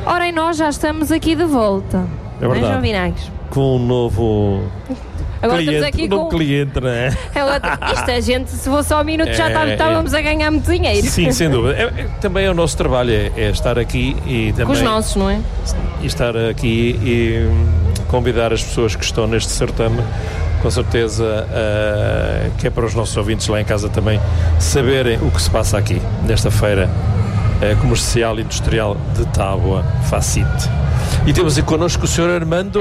Ora, e nós já estamos aqui de volta. É verdade. João Vinagres? Com um novo Agora cliente, estamos aqui com... cliente, não é? Isto a gente, se fosse só um minuto, já estávamos a ganhar muito dinheiro. Sim, sem dúvida. Também é o nosso trabalho, é estar aqui e também... Com os nossos, não é? E estar aqui e convidar as pessoas que estão neste certame, com certeza que é para os nossos ouvintes lá em casa também saberem o que se passa aqui, nesta feira comercial e industrial de Tábua Facite. E temos aqui connosco o Sr. Armando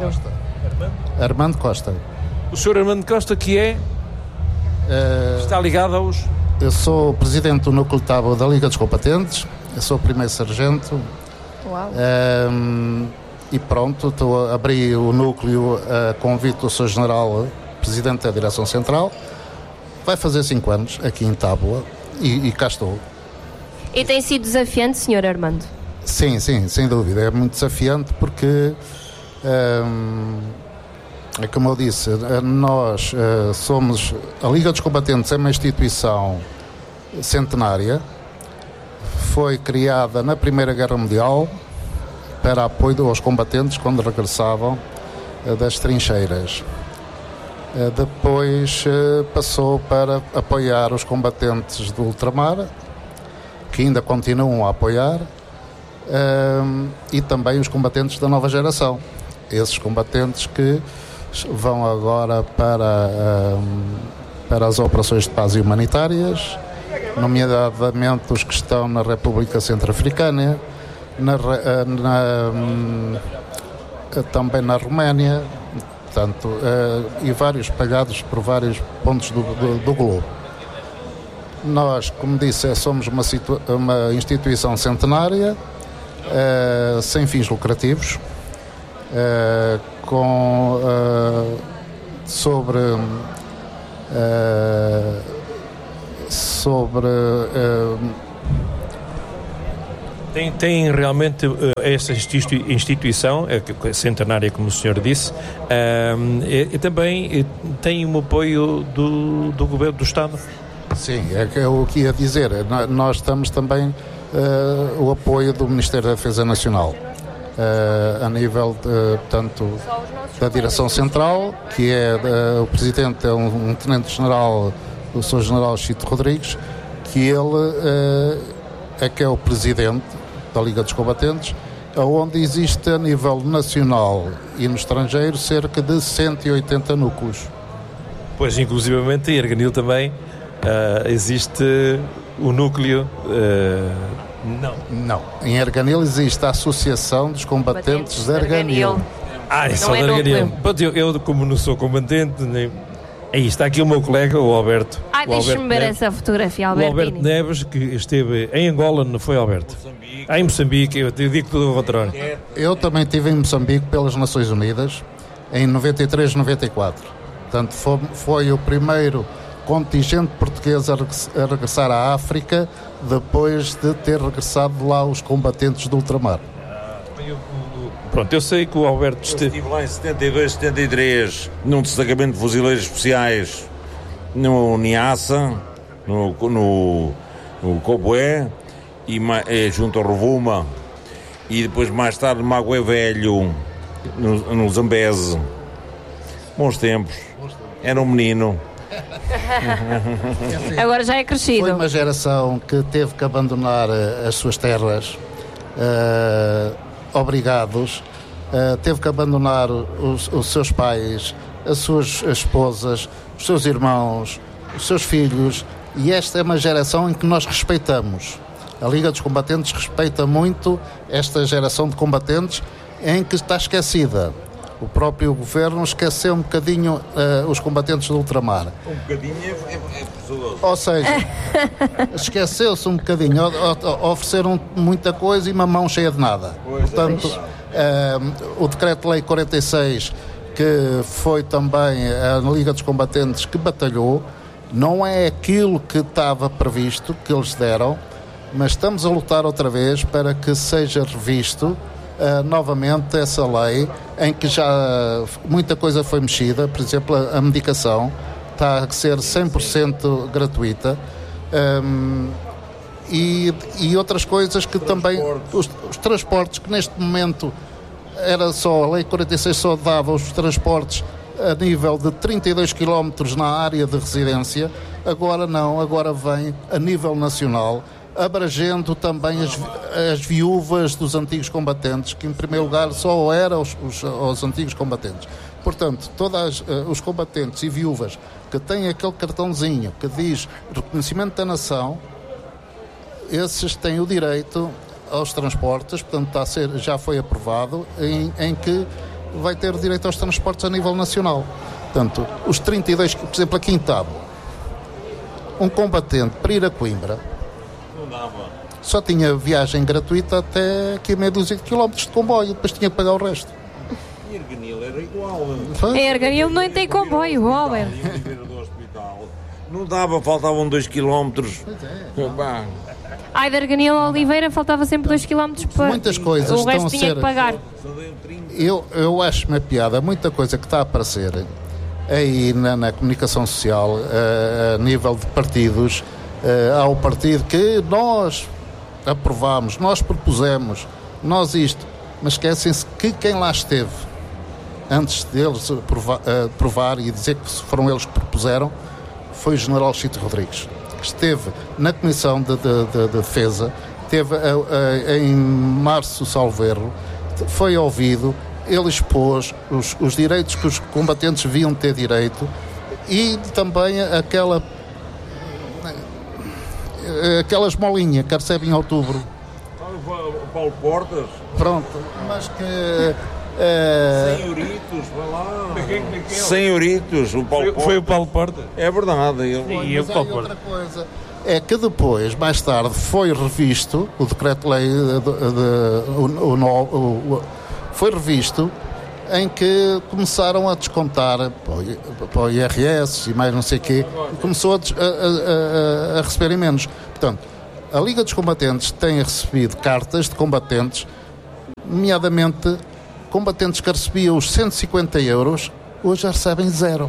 Costa. O Sr. Armando Costa, que está ligado aos... Eu sou presidente do Núcleo de Tábua da Liga dos Combatentes, eu sou o primeiro sargento. Uau. E pronto, estou a abrir o núcleo a convite do Sr. General, presidente da Direção Central. Vai fazer 5 anos aqui em Tábua e cá estou. E tem sido desafiante, Sr. Armando? Sim, sem dúvida. É muito desafiante porque, é como eu disse, nós somos... A Liga dos Combatentes é uma instituição centenária. Foi criada na Primeira Guerra Mundial para apoio aos combatentes quando regressavam das trincheiras. Depois passou para apoiar os combatentes do ultramar, que ainda continuam a apoiar, e também os combatentes da nova geração. Esses combatentes que vão agora para as operações de paz e humanitárias, nomeadamente os que estão na República Centro-Africana, também na Roménia, portanto, e vários espalhados por vários pontos do globo. Nós, como disse, somos uma instituição centenária, sem fins lucrativos, Tem realmente essa instituição, centenária, como o senhor disse, e também tem um apoio do Governo do Estado? Sim, é o que ia dizer. Nós temos também o apoio do Ministério da Defesa Nacional, a nível, portanto, da Direção Central, que é o Presidente é um Tenente-General, o Sr. General Chito Rodrigues, que ele é que é o Presidente da Liga dos Combatentes, onde existe a nível nacional e no estrangeiro cerca de 180 núcleos. Pois, inclusivamente, em Arganil também existe o núcleo... Não. Em Arganil existe a Associação dos Combatentes de Arganil. É só de Arganil. Eu, como não sou combatente, aí está aqui o meu colega, o Alberto. Deixa-me ver essa fotografia, Alberto. O Alberto Neves, que esteve em Angola, não foi, Alberto? Em Moçambique, eu te digo tudo ao contrário. Eu também estive em Moçambique pelas Nações Unidas, em 93, 94. Portanto, foi o primeiro contingente português a regressar à África, depois de ter regressado lá os combatentes do ultramar. Pronto, eu sei que o Alberto estive lá em 72, 73, num destacamento de fuzileiros especiais no Niassa, no Coboé, e junto ao Rovuma, e depois mais tarde no Magoé Velho, no Zambeze. Bons tempos. Era um menino. Agora já é crescido. Foi uma geração que teve que abandonar as suas terras, obrigados, teve que abandonar os seus pais, as suas esposas, os seus irmãos, os seus filhos, e esta é uma geração em que nós respeitamos. A Liga dos Combatentes respeita muito esta geração de combatentes em que está esquecida. O próprio governo esqueceu um bocadinho os combatentes do ultramar. Um bocadinho é pessoas. Ou seja, esqueceu-se um bocadinho, ofereceram muita coisa e uma mão cheia de nada. Portanto, o Decreto-Lei 46, que foi também a Liga dos Combatentes que batalhou, não é aquilo que estava previsto, que eles deram, mas estamos a lutar outra vez para que seja revisto novamente essa lei, em que já muita coisa foi mexida. Por exemplo, a medicação está a ser 100% gratuita, e outras coisas que também... Os transportes, que neste momento era só, a Lei 46 só dava os transportes a nível de 32 km na área de residência, agora não, agora vem a nível nacional, abrangendo também as viúvas dos antigos combatentes, que em primeiro lugar só eram os antigos combatentes. Portanto, todos os combatentes e viúvas que têm aquele cartãozinho que diz reconhecimento da nação, esses têm o direito aos transportes, portanto já foi aprovado, em que vai ter direito aos transportes a nível nacional. Portanto, os 32, por exemplo, aqui em Tábua, um combatente para ir a Coimbra só tinha viagem gratuita até aqui a meia dúzia de quilómetros de comboio, depois tinha que pagar o resto. E Arganil era igual. Arganil não tem comboio, Robert. Não dava, faltavam 2 quilómetros. Ai, de Arganil a Oliveira faltava sempre 2 km para... Muitas coisas o estão resto a tinha ser... que pagar. Eu acho uma piada, muita coisa que está a aparecer aí na comunicação social, a nível de partidos. Há o partido que nós aprovámos, nós propusemos, nós isto, mas esquecem-se que quem lá esteve antes deles provar e dizer que foram eles que propuseram foi o General Chito Rodrigues, que esteve na Comissão de Defesa, esteve em março, salvo erro, foi ouvido, ele expôs os direitos que os combatentes deviam ter direito e também aquela esmolinha que recebe em outubro. O Paulo Portas. Pronto, mas que... 100 euritos, vai lá. 100 euritos, o Paulo Portas. Foi o Paulo Portas? É verdade. E o Paulo Portas. Outra coisa é que depois, mais tarde, foi revisto o decreto-lei foi revisto, em que começaram a descontar para o IRS e mais não sei o quê, e começou a receberem menos. Portanto, a Liga dos Combatentes tem recebido cartas de combatentes, nomeadamente combatentes que recebiam os 150 euros, hoje já recebem 0.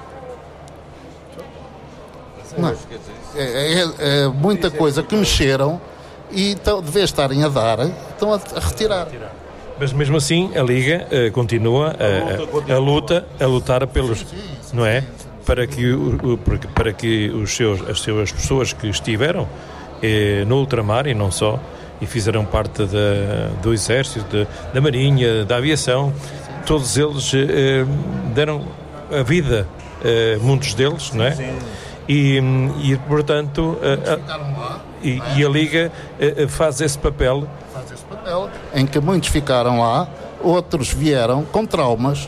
Não. É muita coisa que mexeram e de vez de estarem a dar, estão a retirar. Mas mesmo assim a Liga continua a lutar pelos, não é? Para que as pessoas que estiveram no ultramar e não só, e fizeram parte do Exército, da Marinha, da Aviação, todos eles deram a vida, muitos deles, não é? E portanto a Liga faz esse papel em que muitos ficaram lá, outros vieram com traumas,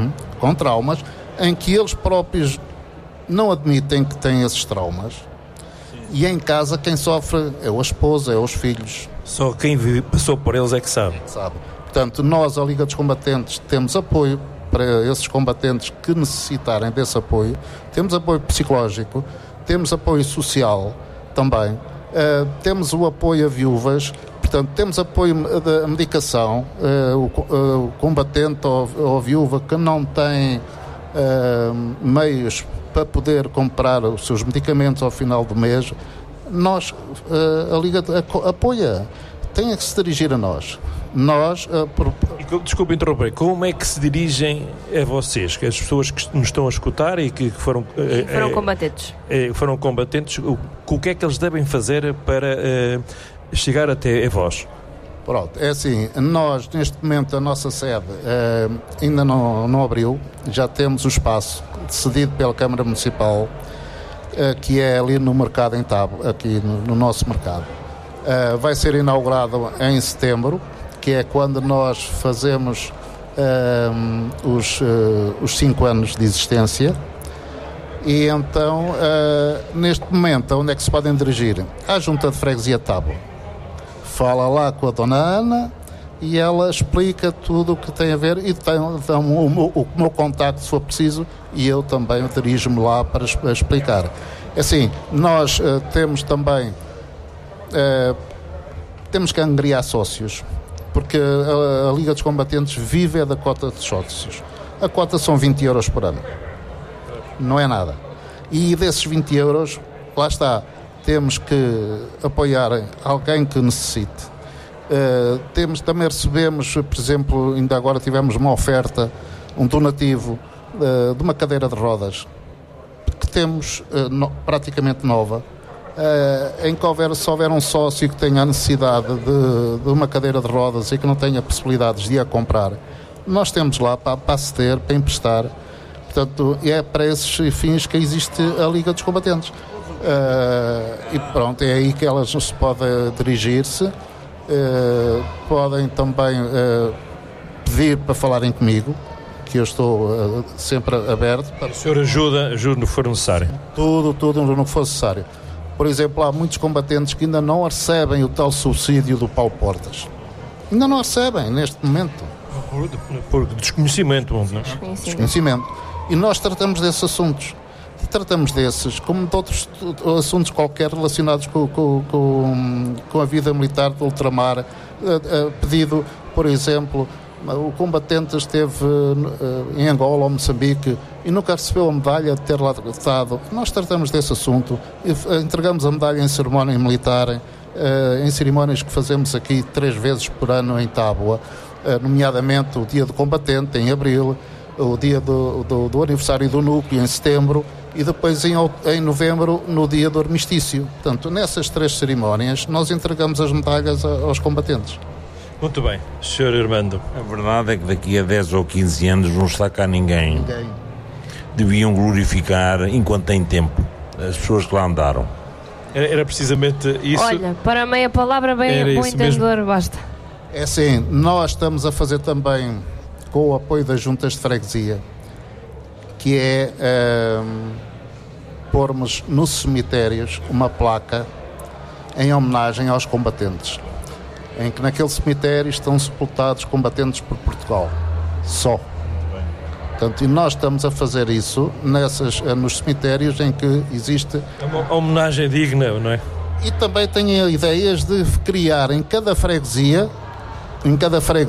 em que eles próprios não admitem que têm esses traumas. E em casa quem sofre é a esposa, é os filhos. Só quem passou por eles é que sabe. Portanto, nós, a Liga dos Combatentes, temos apoio para esses combatentes que necessitarem desse apoio. Temos apoio psicológico, temos apoio social também, temos o apoio a viúvas. Portanto, temos apoio da medicação, o combatente ou a viúva que não tem meios para poder comprar os seus medicamentos ao final do mês, a Liga apoia. Tem que se dirigir a nós. Desculpe interromper, como é que se dirigem a vocês, que as pessoas que nos estão a escutar e que foram combatentes? Foram combatentes, o que é que eles devem fazer para chegar até a vós? Pronto, é assim, nós neste momento a nossa sede ainda não abriu, já temos o espaço cedido pela Câmara Municipal, que é ali no mercado em Tábua, aqui no nosso mercado. Vai ser inaugurado em setembro, que é quando nós fazemos os 5 anos de existência. E então, neste momento, onde é que se podem dirigir? À Junta de Freguesia Tábua. Fala lá com a Dona Ana e ela explica tudo o que tem a ver e dá o meu contacto se for preciso e eu também dirijo-me lá para explicar. Assim, nós temos também temos que angriar sócios, porque a Liga dos Combatentes vive da cota de sócios. A cota são 20 euros por ano. Não é nada. E desses 20 euros, lá está, temos que apoiar alguém que necessite. Também recebemos, por exemplo, ainda agora tivemos uma oferta, um donativo de uma cadeira de rodas que temos praticamente nova, em que se houver um sócio que tenha a necessidade de uma cadeira de rodas e que não tenha possibilidades de a comprar, nós temos lá para ceder, para emprestar. Portanto, é para esses fins que existe a Liga dos Combatentes. E pronto, é aí que elas se podem dirigir-se. Podem também pedir para falarem comigo, que eu estou sempre aberto. O senhor ajuda no que for necessário? Tudo no que for necessário. Por exemplo, há muitos combatentes que ainda não recebem o tal subsídio do Paulo Portas. Ainda não recebem neste momento. Por desconhecimento, não é? Desconhecimento. E nós tratamos desses assuntos. Tratamos desses como de outros assuntos qualquer relacionados com a vida militar do ultramar. Pedido, por exemplo, o combatente esteve em Angola ou Moçambique e nunca recebeu a medalha de ter lá estado. Nós tratamos desse assunto e entregamos a medalha em cerimónia militar, em cerimónias que fazemos aqui 3 vezes por ano em Tábua, nomeadamente o dia do combatente em abril, o dia do aniversário do núcleo em setembro e depois em novembro no dia do armistício. Portanto, nessas 3 cerimónias nós entregamos as medalhas aos combatentes. Muito bem, Sr. Armando. A verdade é que daqui a 10 ou 15 anos não está cá ninguém. Deviam glorificar, enquanto tem tempo, as pessoas que lá andaram. Era precisamente isso. Olha, para meia palavra, bem bom entendedor, mesmo. Basta. É assim, nós estamos a fazer também, com o apoio das juntas de freguesia, que é pormos nos cemitérios uma placa em homenagem aos combatentes, em que naquele cemitério estão sepultados combatentes por Portugal, só. Portanto, e nós estamos a fazer isso nos cemitérios em que existe... É uma homenagem digna, não é? E também tenho ideias de criar em cada freguesia